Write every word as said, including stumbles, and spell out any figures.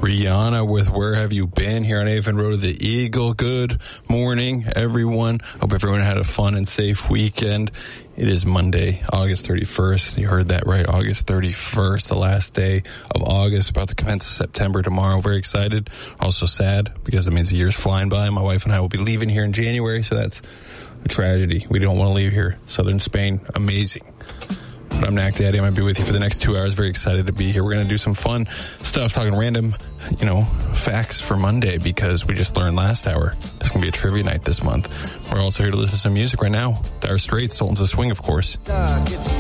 Rihanna with Where Have You Been here on A F N Road to the Eagle. Good morning, everyone. Hope everyone had a fun and safe weekend. It is Monday, August thirty-first. You heard that right, August thirty-first, the last day of August, about to commence September tomorrow. Very excited, also sad, because it means the year's flying by. My wife and I will be leaving here in January, so that's a tragedy. We don't want to leave here. Southern Spain, amazing. But I'm Knack Daddy. I'm going to be with you for the next two hours. Very excited to be here. We're going to do some fun stuff, talking random, you know, facts for Monday, because we just learned last hour there's going to be a trivia night this month. We're also here to listen to some music right now. Dire Straits, Sultans of Swing, of course.